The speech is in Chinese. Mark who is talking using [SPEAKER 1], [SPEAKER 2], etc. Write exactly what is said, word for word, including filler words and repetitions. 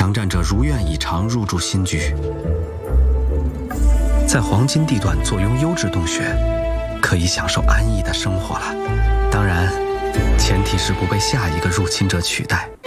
[SPEAKER 1] 强占者如愿以偿入住新居。在黄金地段坐拥优质洞穴，可以享受安逸的生活了。当然，前提是不被下一个入侵者取代。